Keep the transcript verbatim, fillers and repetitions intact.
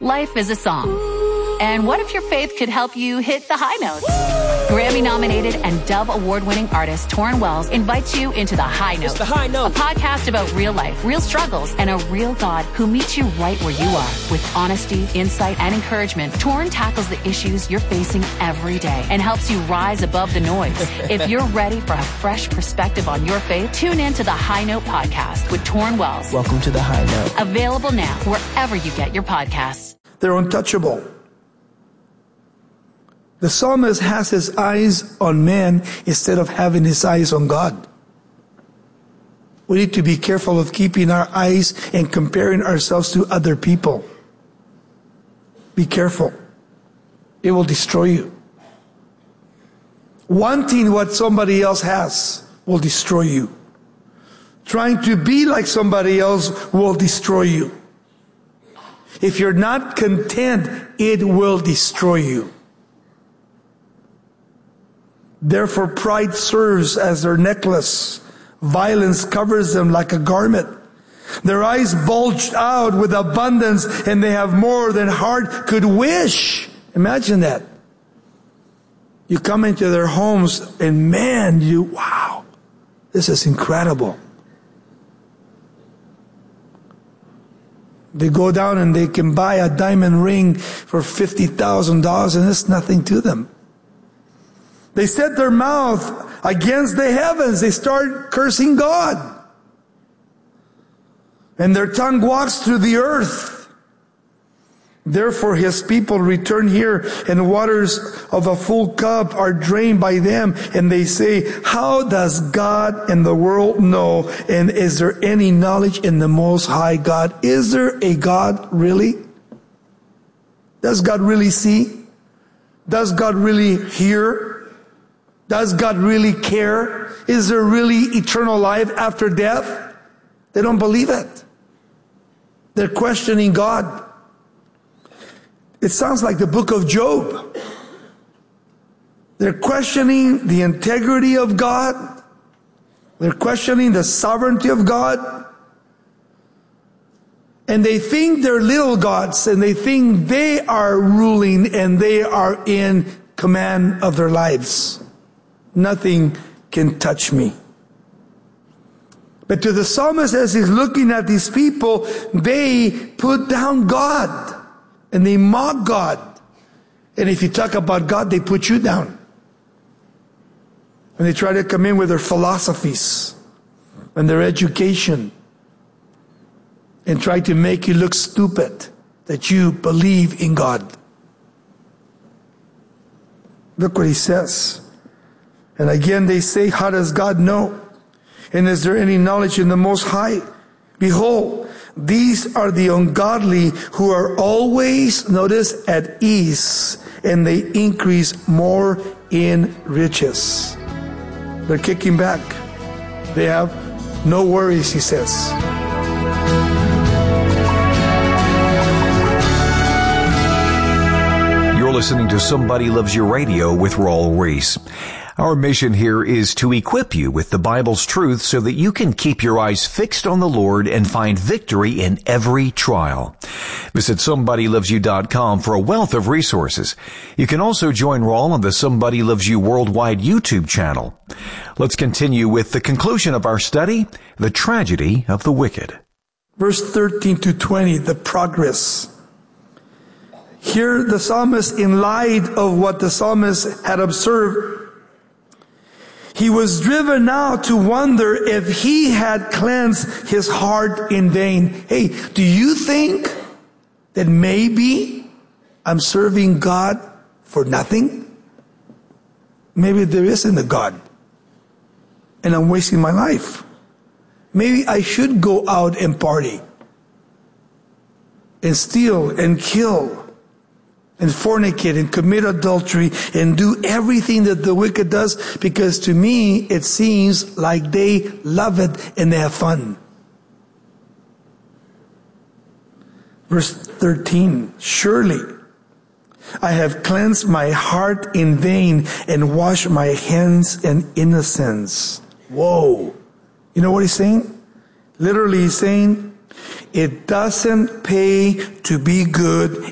Life is a song. And what if your faith could help you hit the high notes? Grammy-nominated and Dove Award-winning artist Torrin Wells invites you into The High Note. It's The High Note. A podcast about real life, real struggles, and a real God who meets you right where you are. With honesty, insight, and encouragement, Torrin tackles the issues you're facing every day and helps you rise above the noise. If you're ready for a fresh perspective on your faith, tune in to The High Note podcast with Torrin Wells. Welcome to The High Note. Available now wherever you get your podcasts. They're untouchable. The psalmist has his eyes on man instead of having his eyes on God. We need to be careful of keeping our eyes and comparing ourselves to other people. Be careful. It will destroy you. Wanting what somebody else has will destroy you. Trying to be like somebody else will destroy you. If you're not content, it will destroy you. Therefore, pride serves as their necklace. Violence covers them like a garment. Their eyes bulge out with abundance, and they have more than heart could wish. Imagine that. You come into their homes, and man, you, wow, this is incredible. They go down and they can buy a diamond ring for fifty thousand dollars, and it's nothing to them. They set their mouth against the heavens. They start cursing God. And their tongue walks through the earth. Therefore his people return here, and waters of a full cup are drained by them. And they say, how does God and the world know? And is there any knowledge in the Most High God? Is there a God really? Does God really see? Does God really hear? Does God really care? Is there really eternal life after death? They don't believe it. They're questioning God. It sounds like the book of Job. They're questioning the integrity of God. They're questioning the sovereignty of God. And they think they're little gods, and they think they are ruling and they are in command of their lives. Nothing can touch me. But to the psalmist, as he's looking at these people, they put down God and they mock God. And if you talk about God, they put you down. And they try to come in with their philosophies and their education and try to make you look stupid that you believe in God. Look what he says. And again they say, how does God know? And is there any knowledge in the Most High? Behold, these are the ungodly who are always, notice, at ease, and they increase more in riches. They're kicking back. They have no worries, he says. You're listening to Somebody Loves You Radio with Raul Ries. Our mission here is to equip you with the Bible's truth so that you can keep your eyes fixed on the Lord and find victory in every trial. Visit somebody loves you dot com for a wealth of resources. You can also join Raul on the Somebody Loves You Worldwide YouTube channel. Let's continue with the conclusion of our study, the tragedy of the wicked. Verse thirteen to twenty, the progress. Here the psalmist, in light of what the psalmist had observed, he was driven now to wonder if he had cleansed his heart in vain. Hey, do you think that maybe I'm serving God for nothing? Maybe there isn't a God and I'm wasting my life. Maybe I should go out and party and steal and kill and fornicate and commit adultery and do everything that the wicked does, because to me it seems like they love it and they have fun. Verse thirteen, surely I have cleansed my heart in vain and washed my hands in innocence. Whoa. You know what he's saying? Literally he's saying, it doesn't pay to be good.